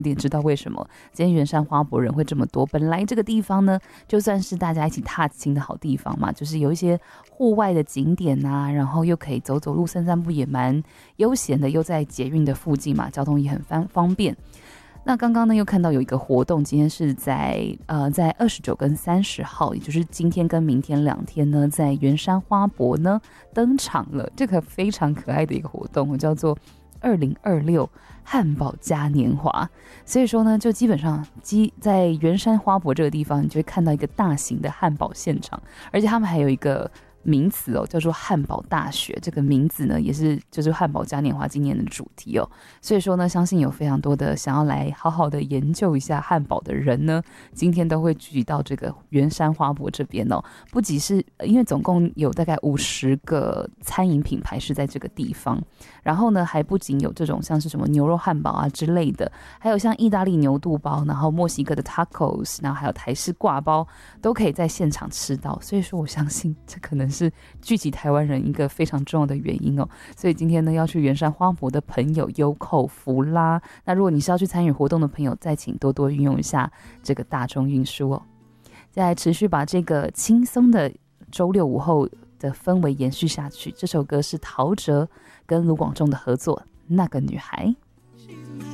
点知道为什么今天圆山花博人会这么多。本来这个地方呢，就算是大家一起踏青的好地方嘛，就是有一些户外的景点啊，然后又可以走走路、散散步，也蛮悠闲的，又在捷运的附近嘛，交通也很方便。那刚刚呢又看到有一个活动，今天是在29跟30号，也就是今天跟明天2天呢，在圆山花博呢登场了。这个非常可爱的一个活动，叫做2026汉堡嘉年华。所以说呢，就基本上在圆山花博这个地方，你就会看到一个大型的汉堡现场，而且他们还有一个名词叫做汉堡大学。这个名字呢，也是就是汉堡嘉年华今年的主题哦。所以说呢，相信有非常多的想要来好好的研究一下汉堡的人呢，今天都会聚集到这个圆山花博这边哦。不仅是因为总共有大概50个餐饮品牌是在这个地方，然后呢，还不仅有这种像是什么牛肉汉堡啊之类的，还有像意大利牛肚包，然后墨西哥的 tacos， 然后还有台式挂包，都可以在现场吃到。所以说，我相信这可能是聚集台湾人一个非常重要的原因哦。所以今天呢，要去圆山花博的朋友有口福啦。那如果你是要去参与活动的朋友，再请多多运用一下这个大众运输哦。再持续把这个轻松的周六午后的氛围延续下去。这首歌是陶喆跟卢广仲的合作《那个女孩》。